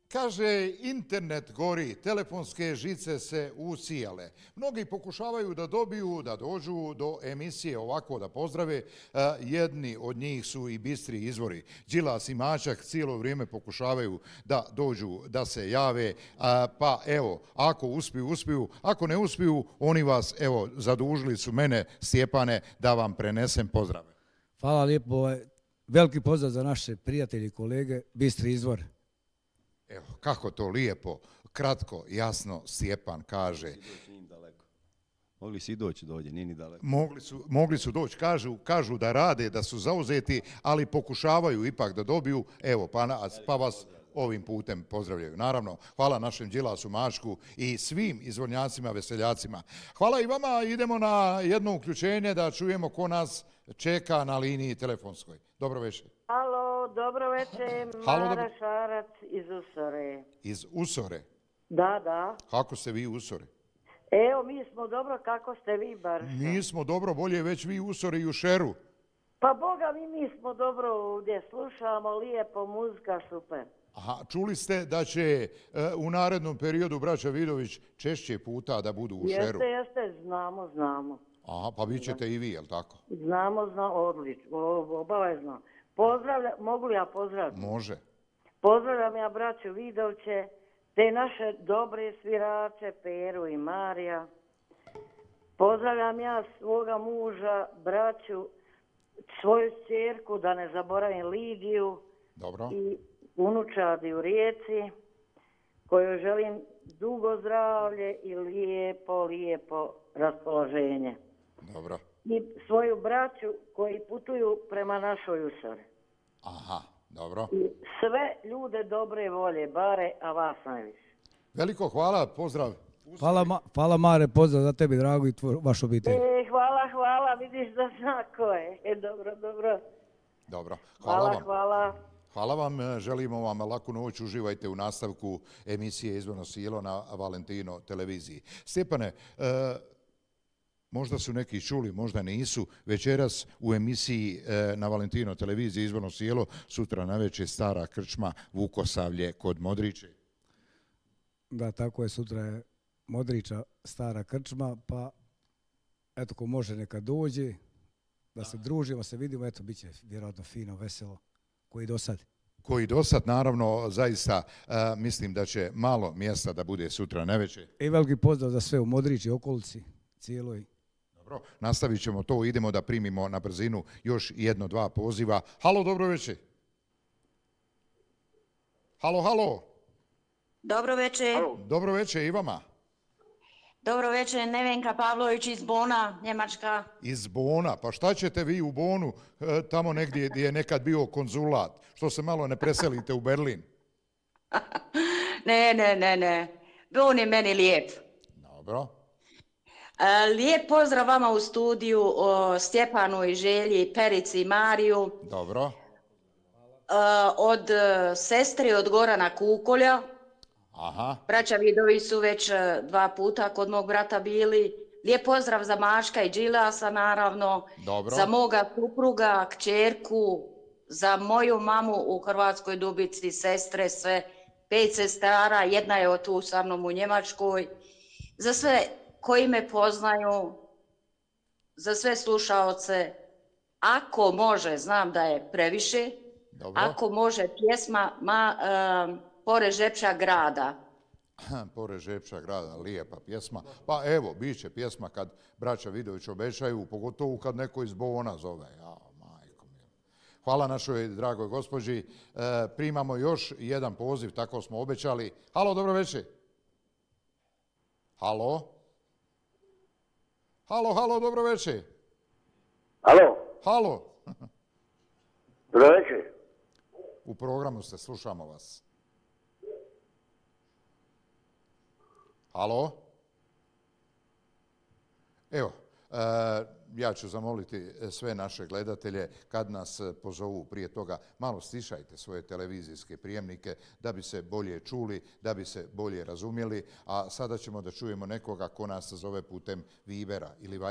Kaže, internet gori, telefonske žice se usijale. Mnogi pokušavaju da dođu do emisije ovako da pozdrave. Jedni od njih su i bistri izvori. Đilas i Mačak cijelo vrijeme pokušavaju da dođu, da se jave. Pa evo, ako uspiju. Ako ne uspiju, oni vas, evo, zadužili su mene, Stjepane, da vam prenesem pozdrave. Hvala lijepo. Veliki pozdrav za naše prijatelje i kolege, bistri izvor. Evo, kako to lijepo, kratko, jasno, Stjepan kaže. Mogli si i doći do ovdje, nije ni daleko. Mogli su doći, kažu da rade, da su zauzeti, ali pokušavaju ipak da dobiju, evo, pa vas ovim putem pozdravljaju. Naravno, hvala našem Đilasu, Mačku i svim izvornjacima, veseljacima. Hvala i vama, idemo na jedno uključenje da čujemo ko nas čeka na liniji telefonskoj. Dobro večer. Halo, dobro večer, Mara Šarac iz Usore. Iz Usore? Da. Kako ste vi Usore? Evo, mi smo dobro, kako ste vi, Barša? Mi smo dobro, bolje već vi Usore i u Šeru. Pa Boga mi smo dobro ovdje, slušamo lijepo, muzika super. Aha, čuli ste da će u narednom periodu braća Vidović češće puta da budu u Šeru? Jeste, znamo. Aha, pa vi ćete i vi, jel tako? Znamo, odlično, obavezno. Mogu li ja pozdraviti? Može. Pozdravljam ja braću Vidoviće, te naše dobre svirače, Peru i Marija. Pozdravljam ja svoga muža, braću, svoju ćerku, da ne zaboravim Lidiju. Dobro. I unučadi u Rijeci, kojoj želim dugo zdravlje i lijepo raspoloženje. Dobro. I svoju braću koji putuju prema našoj Usori. Aha, dobro. I sve ljude dobre volje, bare, a vas najviše. Veliko hvala, pozdrav. Hvala Mare, pozdrav za tebi, drago, i vašu obitelj. Hvala, vidiš da zna ko je. Dobro. Dobro, hvala vam. Hvala. Hvala vam, želimo vam laku noć, uživajte u nastavku emisije Izvorno sijelo na Valentino televiziji. Stjepane, možda su neki čuli, možda nisu, večeras u emisiji na Valentino televiziji Izvorno sijelo, sutra navečer Stara krčma Vukosavlje kod Modriče. Da, tako je, sutra je Modriča Stara krčma, pa eto ko može neka dođe, da se družimo, se vidimo, eto bit će vjerojatno fino, veselo. Koji do sad, naravno, zaista mislim da će malo mjesta da bude sutra navečer. I veliki pozdrav za sve u Modriči, okolici, cijeloj. Dobro, nastavit ćemo to, idemo da primimo na brzinu još 1-2 poziva. Halo, dobro večer. Halo. Dobro večer. Dobro večer i vama. Dobro večer, Nevenka Pavlović iz Bona, Njemačka. Iz Bona? Pa šta ćete vi u Bonu, tamo negdje gdje je nekad bio konzulat? Što se malo ne preselite u Berlin? Ne. Bon je meni lijep. Dobro. Lijep pozdrav vama u studiju, Stjepanu i Želji, Perici i Mariju. Dobro. Od sestre od Gorana Kukolja. Aha. Braća Vidović su već 2 puta kod mog brata bili. Lijep pozdrav za Mačka i Đilasa, naravno. Dobro. Za moga supruga, kćerku, za moju mamu u Hrvatskoj Dubici, sestre, sve 5 sestara, jedna je tu sa mnom u Njemačkoj. Za sve koji me poznaju, za sve slušaoce, ako može, znam da je previše, dobro. Ako može pjesma Pored Žepča grada. Pored Žepča grada, lijepa pjesma. Pa evo, bit će pjesma kad braća Vidović obećaju, pogotovo kad neko iz Bona zove. Majko mi. Hvala našoj dragoj gospođi. Primamo još jedan poziv, tako smo obećali. Halo, dobro večer. Halo, dobro večer. Halo. Dobro večer. U programu ste, slušamo vas. Halo? Evo, ja ću zamoliti sve naše gledatelje kad nas pozovu prije toga, malo stišajte svoje televizijske prijemnike da bi se bolje čuli, da bi se bolje razumjeli, a sada ćemo da čujemo nekoga ko nas zove putem Vibera ili